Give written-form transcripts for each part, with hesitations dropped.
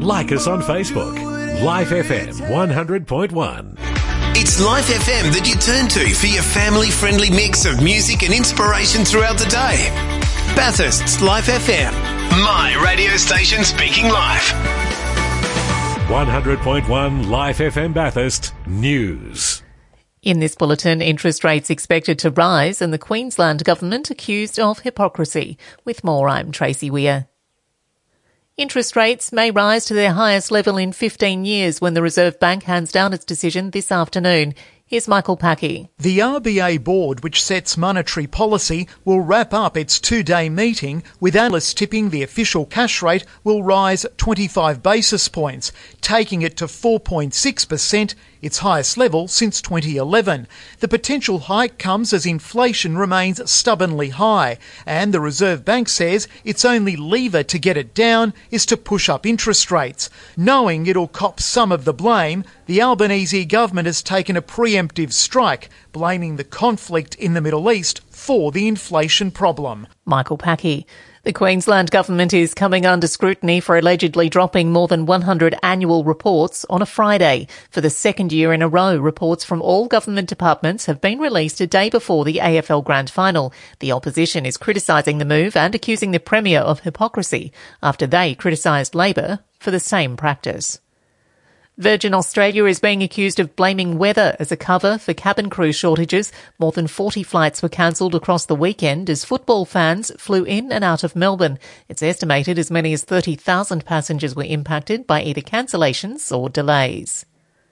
Like us on Facebook. Life FM 100.1. It's Life FM that you turn to for your family-friendly mix of music and inspiration throughout the day. Bathurst's Life FM. My radio station speaking life. 100.1 Life FM Bathurst News. In this bulletin, interest rates expected to rise and the Queensland Government accused of hypocrisy. With more, I'm Tracy Weir. Interest rates may rise to their highest level in 15 years when the Reserve Bank hands down its decision this afternoon. Here's Michael Packy. The RBA board, which sets monetary policy, will wrap up its two-day meeting with analysts tipping the official cash rate will rise 25 basis points, taking it to 4.6%, its highest level since 2011. The potential hike comes as inflation remains stubbornly high, and the Reserve Bank says its only lever to get it down is to push up interest rates. Knowing it'll cop some of the blame, the Albanese government has taken a preemptive strike, blaming the conflict in the Middle East for the inflation problem. Michael Packy. The Queensland Government is coming under scrutiny for allegedly dropping more than 100 annual reports on a Friday. For the second year in a row, reports from all government departments have been released a day before the AFL Grand Final. The opposition is criticising the move and accusing the Premier of hypocrisy after they criticised Labor for the same practice. Virgin Australia is being accused of blaming weather as a cover for cabin crew shortages. More than 40 flights were cancelled across the weekend as football fans flew in and out of Melbourne. It's estimated as many as 30,000 passengers were impacted by either cancellations or delays.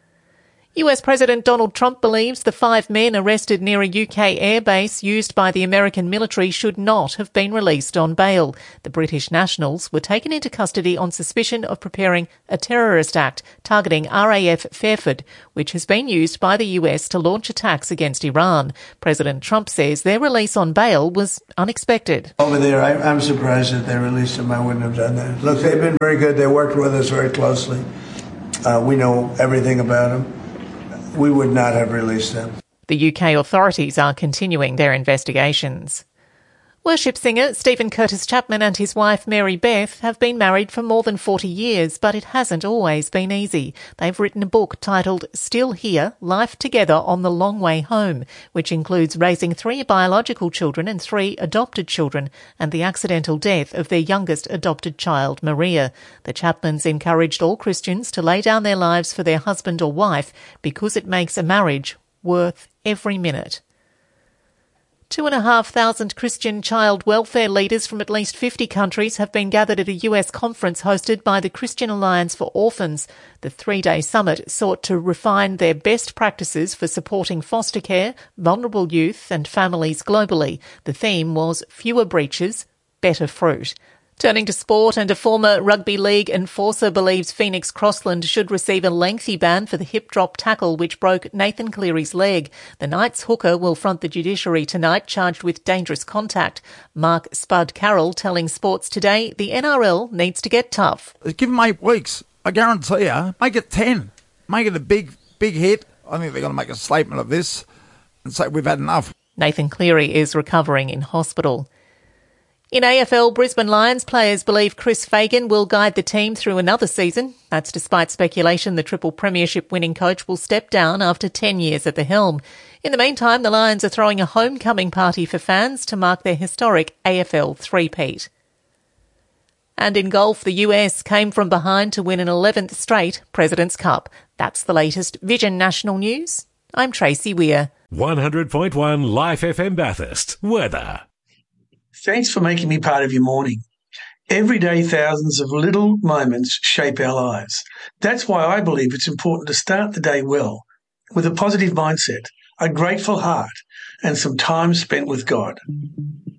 US President Donald Trump believes the 5 men arrested near a UK airbase used by the American military should not have been released on bail. The British nationals were taken into custody on suspicion of preparing a terrorist act targeting RAF Fairford, which has been used by the US to launch attacks against Iran. President Trump says their release on bail was unexpected. Over there, I'm surprised that they released them. I wouldn't have done that. Look, they've been very good. They worked with us very closely. We know everything about them. We would not have released them. The UK authorities are continuing their investigations. Worship singer Stephen Curtis Chapman and his wife Mary Beth have been married for more than 40 years, but it hasn't always been easy. They've written a book titled Still Here, Life Together on the Long Way Home, which includes raising 3 biological children and 3 adopted children and the accidental death of their youngest adopted child, Maria. The Chapmans encouraged all Christians to lay down their lives for their husband or wife because it makes a marriage worth every minute. 2,500 Christian child welfare leaders from at least 50 countries have been gathered at a US conference hosted by the Christian Alliance for Orphans. The 3-day summit sought to refine their best practices for supporting foster care, vulnerable youth and families globally. The theme was Fewer Breaches, Better Fruit. Turning to sport, and a former rugby league enforcer believes Phoenix Crossland should receive a lengthy ban for the hip drop tackle which broke Nathan Cleary's leg. The Knights hooker will front the judiciary tonight charged with dangerous contact. Mark Spud Carroll telling Sports Today the NRL needs to get tough. Give them 8 weeks. I guarantee you, make it 10. Make it a big hit. I think they're going to make a statement of this and say we've had enough. Nathan Cleary is recovering in hospital. In AFL, Brisbane Lions players believe Chris Fagan will guide the team through another season. That's despite speculation the triple premiership winning coach will step down after 10 years at the helm. In the meantime, the Lions are throwing a homecoming party for fans to mark their historic AFL three-peat. And in golf, the US came from behind to win an 11th straight President's Cup. That's the latest Vision National News. I'm Tracy Weir. 100.1 Life FM Bathurst. Weather. Thanks for making me part of your morning. Every day, thousands of little moments shape our lives. That's why I believe it's important to start the day well, with a positive mindset, a grateful heart, and some time spent with God.